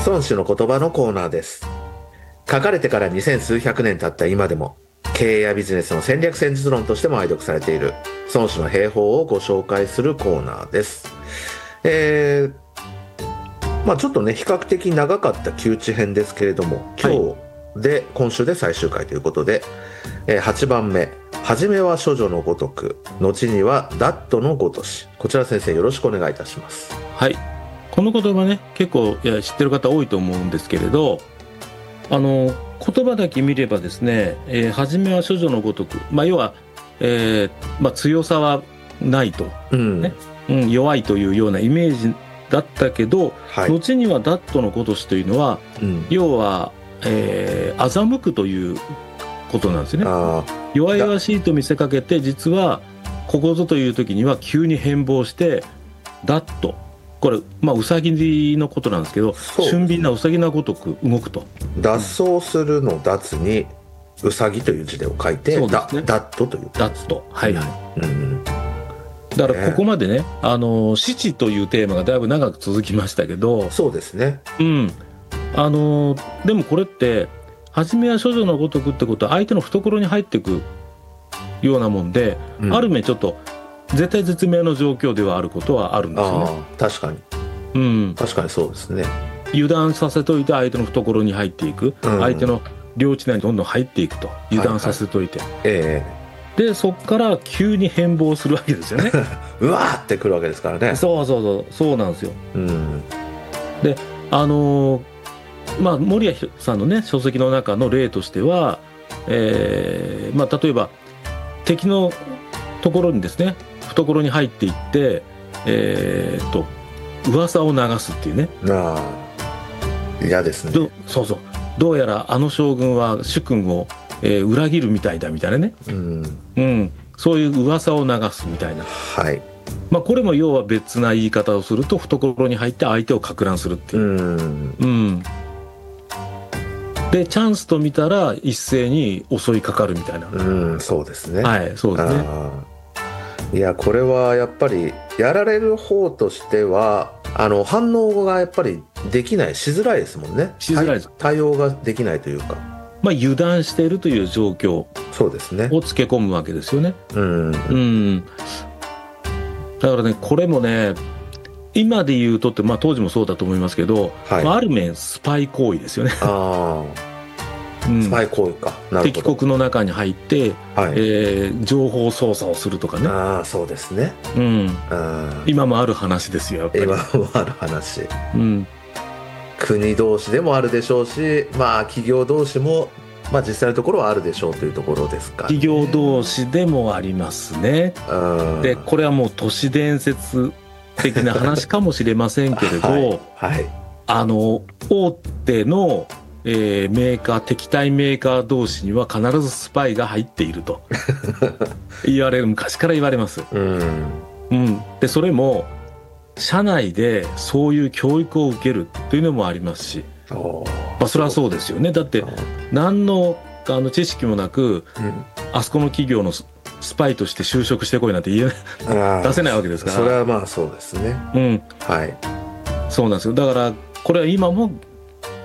孫子の言葉のコーナーです。書かれてから2000数百年経った今でも、経営やビジネスの戦略戦術論としても愛読されている孫子の兵法をご紹介するコーナーです。ちょっとね比較的長かった旧知編ですけれども、今週で最終回ということで、8番目、初めは処女のごとく、後にはダットのごとし。こちら先生よろしくお願いいたします。 はい、この言葉ね結構知ってる方多いと思うんですけれど、言葉だけ見ればですね、初めは処女のごとく、要は、強さはないと、弱いというようなイメージだったけど、後にはダットのごとしというのは、要は、欺くということなんですね。弱々しいと見せかけて、実はここぞという時には急に変貌してダット、これウサギのことなんですけど、俊敏なウサギなごとく動くと。 脱走するの脱にウサギという字でを書いて、ダットというダット、だからここまでね、死地というテーマがだいぶ長く続きましたけど、 そうですね。 でもこれって初めは処女のごとくってことは相手の懐に入っていくようなもんで、ある面ちょっと絶対絶命の状況ではあることはあるんですよね。 確かに、確かにそうですね。 油断させといて相手の懐に入っていく、相手の領地内にどんどん入っていくと、油断させといて、でそこから急に変貌するわけですよね。 うわーってくるわけですからね。 そうなんですよ。で森谷さんのね書籍の中の例としては、例えば敵のところにですね、懐に入っていって、噂を流すっていうね。 嫌ですね。 どうやらあの将軍は主君を、裏切るみたいだみたいなね、そういう噂を流すみたいな。これも要は別な言い方をすると、懐に入って相手を撹乱するっていう。でチャンスと見たら一斉に襲いかかるみたいな。 そうですね。 そうですね。 いやこれはやっぱりやられる方としては反応がやっぱりできない、しづらいですもんね。 しづらいです。 対応ができないというか、 油断しているという状況をつけ込むわけですよね。だからね、これもね今で言うとって、当時もそうだと思いますけど、ある面スパイ行為ですよね。 スパイ行為か。なるほど。 敵国の中に入って、情報操作をするとかね。 そうですね。 今もある話ですよ、やっぱり。 今もある話。国同士でもあるでしょうし、企業同士も、実際のところはあるでしょうというところですかね。 企業同士でもありますね。でこれはもう都市伝説的な話かもしれませんけれど、大手の、メーカー、敵対メーカー同士には必ずスパイが入っていると昔から言われます。でそれも社内でそういう教育を受けるというのもありますし、それはそうですよね。だって何の知識もなく、あそこの企業のスパイとして就職してこいなんて出せないわけですから。 それはそうですね。 そうなんですよ。だからこれは今も